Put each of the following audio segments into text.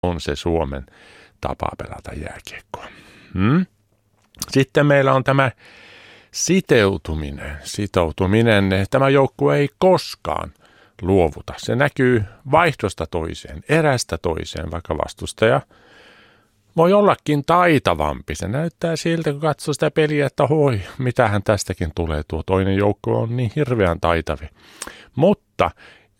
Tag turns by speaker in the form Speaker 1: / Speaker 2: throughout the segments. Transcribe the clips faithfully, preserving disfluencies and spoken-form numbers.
Speaker 1: on se Suomen tapa pelata jääkiekkoa. Hmm? Sitten meillä on tämä sitoutuminen. Sitoutuminen. Tämä joukkue ei koskaan luovuta. Se näkyy vaihdosta toiseen, erästä toiseen, vaikka vastustaja voi ollakin taitavampi. Se näyttää siltä, kun katsoo sitä peliä, että hoi, mitähän tästäkin tulee. Tuo toinen joukko on niin hirveän taitavi. Mutta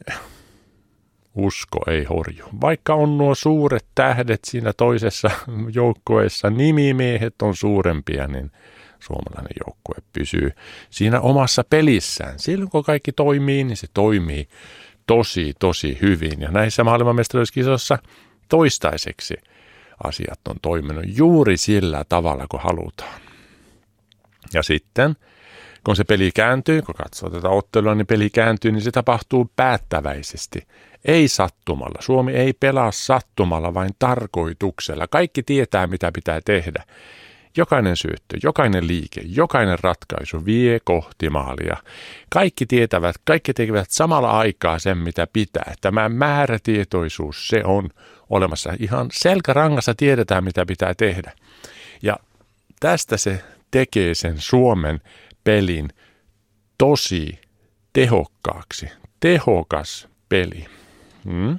Speaker 1: usko ei horju. Vaikka on nuo suuret tähdet siinä toisessa joukkueessa, nimimiehet on suurempia, niin suomalainen joukkue pysyy siinä omassa pelissään. Silloin kun kaikki toimii, niin se toimii tosi, tosi hyvin. Ja näissä maailmanmestaruuskisoissa toistaiseksi asiat on toiminut juuri sillä tavalla, kun halutaan. Ja sitten, kun se peli kääntyy, kun katsoo tätä ottelua, niin peli kääntyy, niin se tapahtuu päättäväisesti. Ei sattumalla. Suomi ei pelaa sattumalla, vain tarkoituksella. Kaikki tietää, mitä pitää tehdä. Jokainen syöttö, jokainen liike, jokainen ratkaisu vie kohti maalia. Kaikki tietävät, kaikki tekevät samalla aikaa sen, mitä pitää. Tämä määrätietoisuus, se on olemassa. Ihan selkärangassa tiedetään, mitä pitää tehdä. Ja tästä se tekee sen Suomen pelin tosi tehokkaaksi. Tehokas peli. Hmm?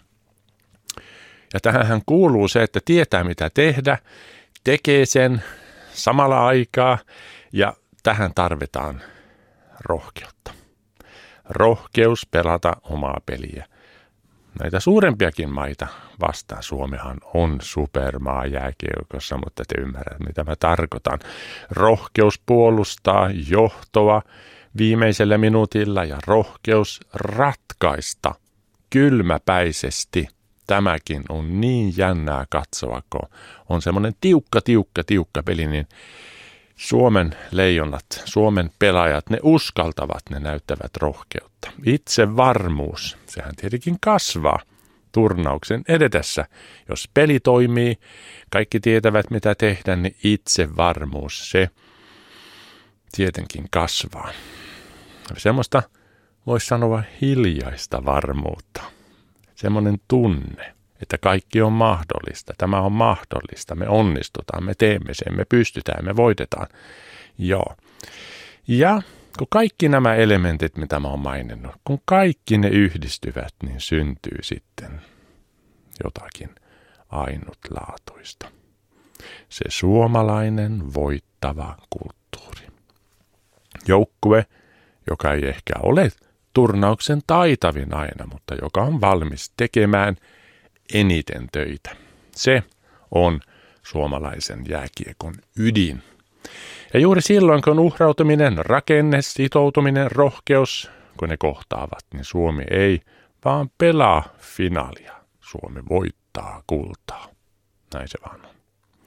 Speaker 1: Ja tähänhän kuuluu se, että tietää, mitä tehdä, tekee sen samalla aikaa, ja tähän tarvitaan rohkeutta. Rohkeus pelata omaa peliä. Näitä suurempiakin maita vastaan. Suomihan on supermaa jääkiekossa, mutta te ymmärrät, mitä mä tarkoitan. Rohkeus puolustaa, johtoa viimeisellä minuutilla ja rohkeus ratkaista kylmäpäisesti. Tämäkin on niin jännää katsoa, kun on semmoinen tiukka, tiukka, tiukka peli, niin Suomen leijonat, Suomen pelaajat, ne uskaltavat, ne näyttävät rohkeutta. Itsevarmuus, sehän tietenkin kasvaa turnauksen edetessä. Jos peli toimii, kaikki tietävät mitä tehdä, niin itsevarmuus, se tietenkin kasvaa. Semmoista voisi sanoa hiljaista varmuutta. Semmoinen tunne, että kaikki on mahdollista, tämä on mahdollista, me onnistutaan, me teemme sen, me pystytään, me voitetaan. Joo. Ja kun kaikki nämä elementit, mitä mä oon maininnut, kun kaikki ne yhdistyvät, niin syntyy sitten jotakin ainutlaatuista. Se suomalainen voittava kulttuuri. Joukkue, joka ei ehkä ole turnauksen taitavin aina, mutta joka on valmis tekemään eniten töitä. Se on suomalaisen jääkiekon ydin. Ja juuri silloin, kun uhrautuminen, rakenne, sitoutuminen, rohkeus, kun ne kohtaavat, niin Suomi ei vaan pelaa finaalia. Suomi voittaa kultaa. Näin se vaan on.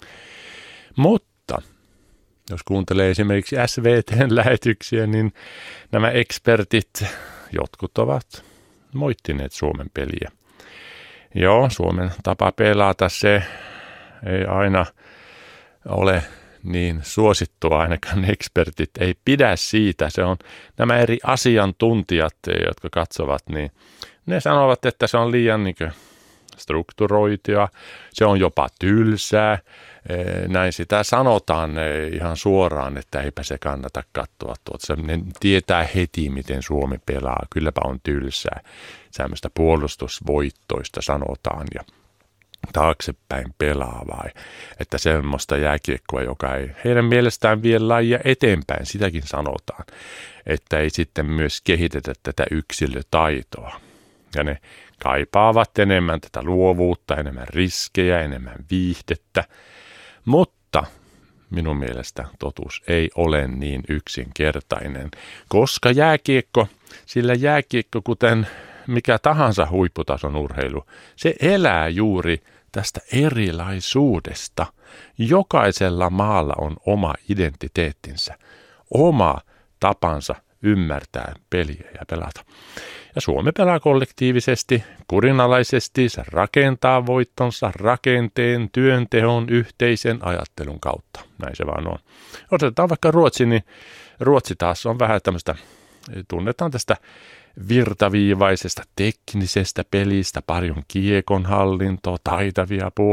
Speaker 1: Mutta jos kuuntelee esimerkiksi S V T:n lähetyksiä, niin nämä ekspertit, jotkut ovat moittineet Suomen peliä. Joo, Suomen tapa pelata, se ei aina ole niin suosittua, ainakaan ekspertit ei pidä siitä. Se on nämä eri asiantuntijat, jotka katsovat, niin ne sanovat, että se on liian niin kuin strukturoitua, se on jopa tylsää. Näin sitä sanotaan ihan suoraan, että eipä se kannata katsoa tuota. Ne tietää heti, miten Suomi pelaa. Kylläpä on tylsää. Sämmöistä puolustusvoittoista sanotaan ja taaksepäin pelaa vai. Että semmoista jääkiekkoa, joka ei heidän mielestään vie lajia eteenpäin, sitäkin sanotaan. Että ei sitten myös kehitetä tätä yksilötaitoa. Ja ne kaipaavat enemmän tätä luovuutta, enemmän riskejä, enemmän viihdettä. Mutta minun mielestä totuus ei ole niin yksinkertainen, koska jääkiekko, sillä jääkiekko kuten mikä tahansa huipputason urheilu, se elää juuri tästä erilaisuudesta. Jokaisella maalla on oma identiteettinsä, oma tapansa ymmärtää peliä ja pelata. Ja Suomi pelaa kollektiivisesti, kurinalaisesti, se rakentaa voittonsa rakenteen, työnteon, yhteisen ajattelun kautta. Näin se vaan on. Otetaan vaikka Ruotsi, niin Ruotsi taas on vähän tämmöistä tunnetaan tästä virtaviivaisesta teknisestä pelistä, paljon kiekonhallintoa, taitavia